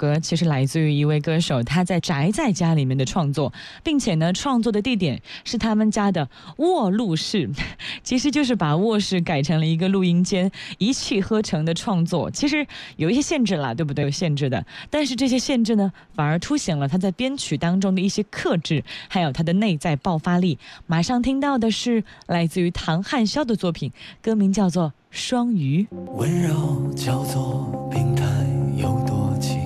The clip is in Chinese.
歌其实来自于一位歌手他在宅在家里面的创作，并且呢创作的地点是他们家的卧录室，其实就是把卧室改成了一个录音间，一气呵成的创作。其实有一些限制啦，对不对？有限制的，但是这些限制呢反而凸显了他在编曲当中的一些克制，还有他的内在爆发力。马上听到的是来自于唐汉霄的作品，歌名叫做《双鱼》。 温柔叫做平淡，